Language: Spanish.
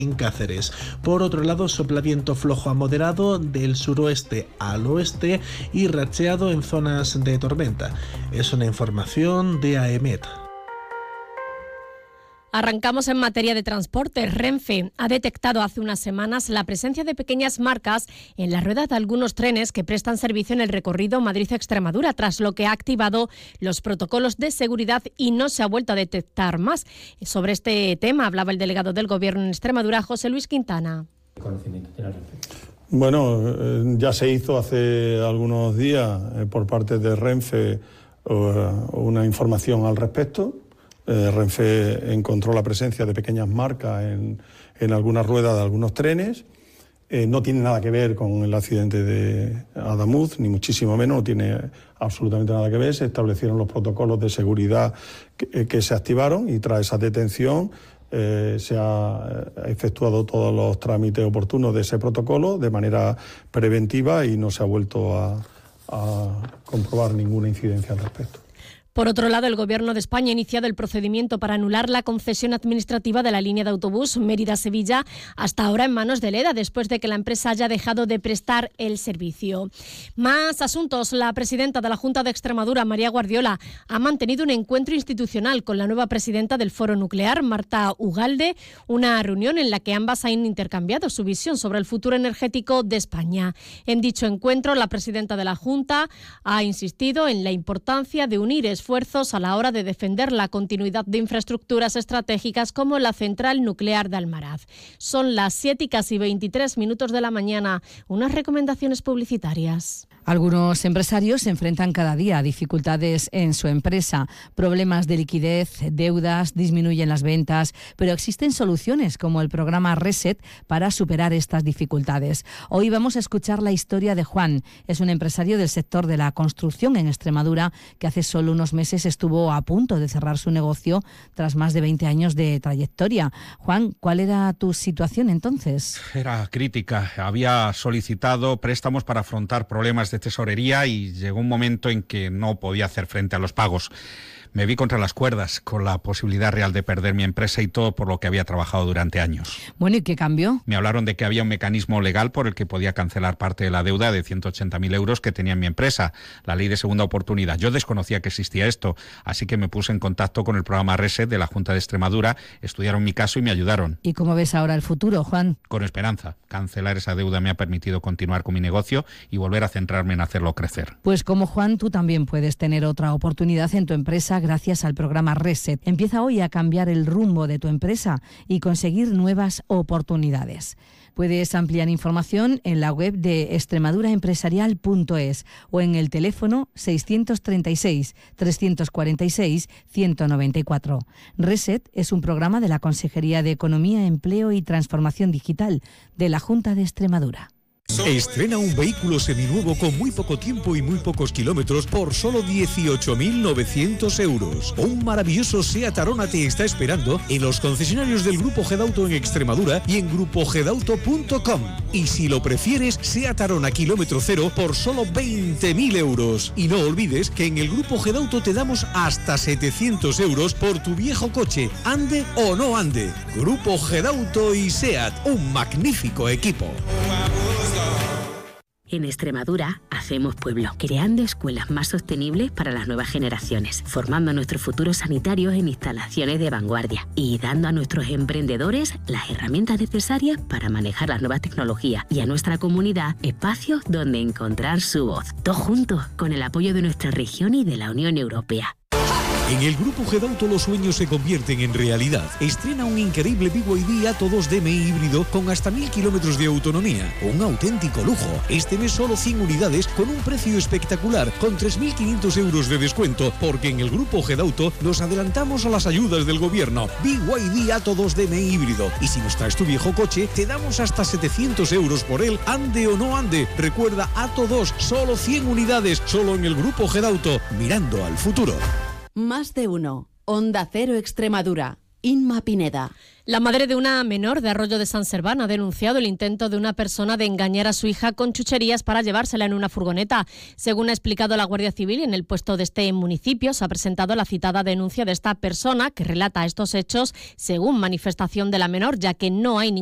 en Cáceres. Por otro lado, sopla viento flojo a moderado del suroeste al oeste y racheado en zonas de tormenta. Es una información de AEMET. Arrancamos en materia de transporte. Renfe ha detectado hace unas semanas la presencia de pequeñas marcas en la rueda de algunos trenes que prestan servicio en el recorrido Madrid-Extremadura, tras lo que ha activado los protocolos de seguridad y no se ha vuelto a detectar más. Sobre este tema hablaba el delegado del Gobierno en Extremadura, José Luis Quintana. ¿Qué conocimiento tiene al respecto? Bueno, ya se hizo hace algunos días por parte de Renfe una información al respecto. Renfe encontró la presencia de pequeñas marcas en algunas ruedas de algunos trenes. No tiene nada que ver con el accidente de Adamuz, ni muchísimo menos, no tiene absolutamente nada que ver. Se establecieron los protocolos de seguridad que se activaron y tras esa detención se ha efectuado todos los trámites oportunos de ese protocolo de manera preventiva y no se ha vuelto a comprobar ninguna incidencia al respecto. Por otro lado, el Gobierno de España ha iniciado el procedimiento para anular la concesión administrativa de la línea de autobús Mérida-Sevilla, hasta ahora en manos de Leda, después de que la empresa haya dejado de prestar el servicio. Más asuntos. La presidenta de la Junta de Extremadura, María Guardiola, ha mantenido un encuentro institucional con la nueva presidenta del Foro Nuclear, Marta Ugalde, una reunión en la que ambas han intercambiado su visión sobre el futuro energético de España. En dicho encuentro, la presidenta de la Junta ha insistido en la importancia de unir esfuerzos a la hora de defender la continuidad de infraestructuras estratégicas como la central nuclear de Almaraz. Son las 7:23 de la mañana. Unas recomendaciones publicitarias. Algunos empresarios se enfrentan cada día a dificultades en su empresa, problemas de liquidez, deudas, disminuyen las ventas, pero existen soluciones como el programa Reset para superar estas dificultades. Hoy vamos a escuchar la historia de Juan. Es un empresario del sector de la construcción en Extremadura que hace solo unos meses estuvo a punto de cerrar su negocio tras más de 20 años de trayectoria. Juan, ¿cuál era tu situación entonces? Era crítica. Había solicitado préstamos para afrontar problemas de tesorería y llegó un momento en que no podía hacer frente a los pagos. Me vi contra las cuerdas, con la posibilidad real de perder mi empresa y todo por lo que había trabajado durante años. Bueno, ¿y qué cambió? Me hablaron de que había un mecanismo legal por el que podía cancelar parte de la deuda de 180.000 euros que tenía en mi empresa, la ley de segunda oportunidad. Yo desconocía que existía esto, así que me puse en contacto con el programa Reset de la Junta de Extremadura, estudiaron mi caso y me ayudaron. ¿Y cómo ves ahora el futuro, Juan? Con esperanza. Cancelar esa deuda me ha permitido continuar con mi negocio y volver a centrarme en hacerlo crecer. Pues como Juan, tú también puedes tener otra oportunidad en tu empresa gracias al programa Reset. Empieza hoy a cambiar el rumbo de tu empresa y conseguir nuevas oportunidades. Puedes ampliar información en la web de extremaduraempresarial.es o en el teléfono 636 346 194. Reset es un programa de la Consejería de Economía, Empleo y Transformación Digital de la Junta de Extremadura. Estrena un vehículo seminuevo con muy poco tiempo y muy pocos kilómetros por solo 18.900 euros. Un maravilloso Seat Arona te está esperando en los concesionarios del Grupo Gedauto en Extremadura y en grupogedauto.com. Y si lo prefieres, Seat Arona kilómetro cero por solo 20.000 euros. Y no olvides que en el Grupo Gedauto te damos hasta 700 euros por tu viejo coche, ande o no ande. Grupo Gedauto y Seat, un magnífico equipo. En Extremadura hacemos pueblo, creando escuelas más sostenibles para las nuevas generaciones, formando a nuestros futuros sanitarios en instalaciones de vanguardia y dando a nuestros emprendedores las herramientas necesarias para manejar las nuevas tecnologías y a nuestra comunidad espacios donde encontrar su voz. Todos juntos, con el apoyo de nuestra región y de la Unión Europea. En el Grupo Gedauto los sueños se convierten en realidad. Estrena un increíble BYD Atto 2 DMI híbrido con hasta 1.000 kilómetros de autonomía. Un auténtico lujo. Este mes solo 100 unidades con un precio espectacular, con 3.500 euros de descuento, porque en el Grupo Gedauto nos adelantamos a las ayudas del gobierno. BYD Atto 2 DMI híbrido. Y si nos traes tu viejo coche, te damos hasta 700 euros por él, ande o no ande. Recuerda, Atto 2, solo 100 unidades, solo en el Grupo Gedauto, mirando al futuro. Más de uno. Onda Cero Extremadura. Inma Pineda. La madre de una menor de Arroyo de San Serván ha denunciado el intento de una persona de engañar a su hija con chucherías para llevársela en una furgoneta. Según ha explicado la Guardia Civil, en el puesto de este municipio se ha presentado la citada denuncia de esta persona que relata estos hechos según manifestación de la menor, ya que no hay